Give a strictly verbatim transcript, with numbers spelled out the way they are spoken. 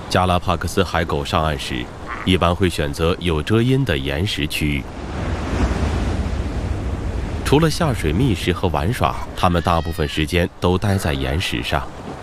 加拉帕戈斯海狗上岸时，一般会选择有遮阴的岩石区域。除了下水觅食和玩耍，它们大部分时间都待在岩石上。